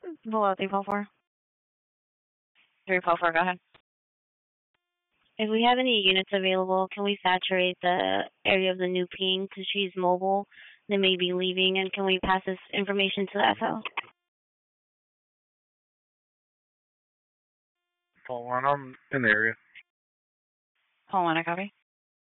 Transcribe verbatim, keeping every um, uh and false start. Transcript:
Below three four four. three four four, go ahead. If we have any units available, can we saturate the area of the new ping because she's mobile? They may be leaving, and can we pass this information to the S O? Paul one, I'm in the area. Paul one, I copy.